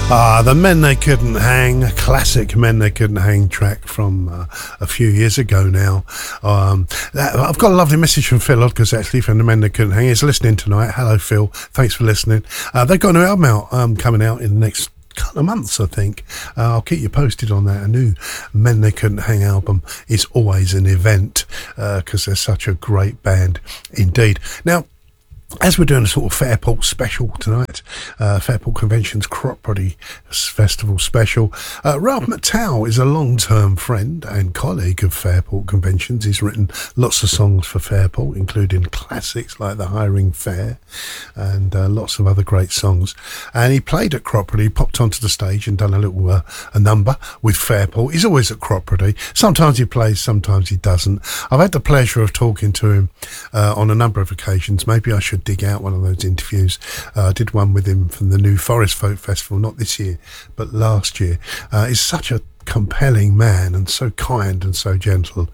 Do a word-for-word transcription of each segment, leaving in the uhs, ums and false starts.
Ah, the Men They Couldn't Hang, a classic Men They Couldn't Hang track from uh, a few years ago now. Um, that, I've got a lovely message from Phil Odgers, actually, from the Men They Couldn't Hang. He's listening tonight. Hello, Phil. Thanks for listening. Uh, they've got a new album out, um, coming out in the next couple of months, I think. Uh, I'll keep you posted on that. A new Men They Couldn't Hang album is always an event because uh, they're such a great band indeed. Now, as we're doing a sort of Fairport special tonight, uh, Fairport Convention's Crop Body Festival special, uh, Ralph McTowell is a long-term friend and colleague of Fairport Conventions. He's written lots of songs for Fairport, including classics like The Hiring Fair and uh, lots of other great songs. And he played at Crop Body, popped onto the stage and done a little uh, a number with Fairport. He's always at Crop Body. Sometimes he plays, sometimes he doesn't. I've had the pleasure of talking to him uh, on a number of occasions. Maybe I should dig out one of those interviews. uh, I did one with him from the New Forest Folk Festival, not this year but last year. Uh, he's such a compelling man and so kind and so gentle,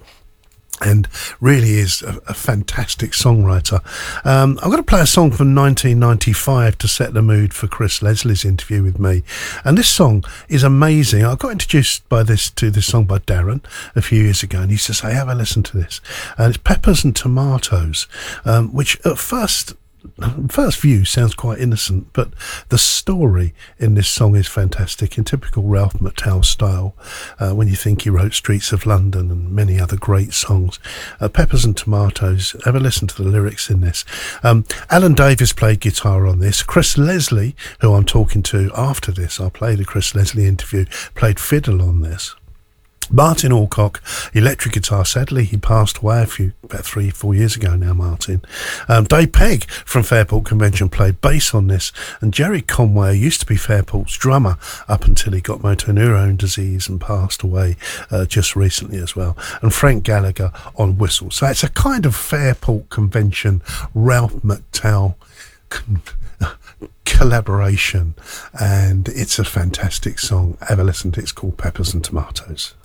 and really is a, a fantastic songwriter. Um, I'm going to play a song from nineteen ninety-five to set the mood for Chris Leslie's interview with me. And this song is amazing. I got introduced by this to this song by Darren a few years ago, and he used to say, have a listen to this. And it's Peppers and Tomatoes, um, which at first first view sounds quite innocent, but the story in this song is fantastic in typical Ralph McTowell style. Uh, when you think he wrote Streets of London and many other great songs. uh, Peppers and Tomatoes, have a listen to the lyrics in this. um, Alan Davis played guitar on this. Chris Leslie, who I'm talking to after this, I'll play the Chris Leslie interview, played fiddle on this. Martin Alcock, electric guitar. Sadly, he passed away a few, about three, four years ago now, Martin. Um, Dave Pegg from Fairport Convention played bass on this. And Jerry Conway used to be Fairport's drummer up until he got motor neurone disease and passed away uh, just recently as well. And Frank Gallagher on whistle. So it's a kind of Fairport Convention, Ralph McTowell con- collaboration. And it's a fantastic song. Have a listen to it. It's called Peppers and Tomatoes.